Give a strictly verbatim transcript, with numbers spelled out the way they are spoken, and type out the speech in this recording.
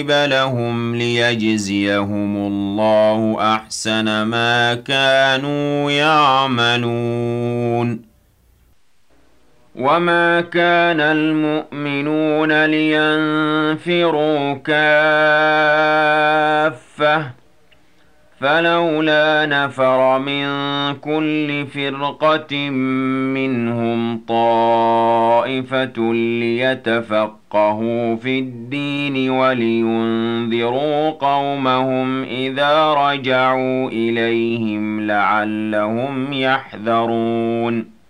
لهم ليجزيهم الله أحسن ما كانوا يعملون. وما كان المؤمنون لينفروا كافة فلولا نفر من كل فرقة منهم طائفة ليتفقهوا في الدين ولينذروا قومهم إذا رجعوا إليهم لعلهم يحذرون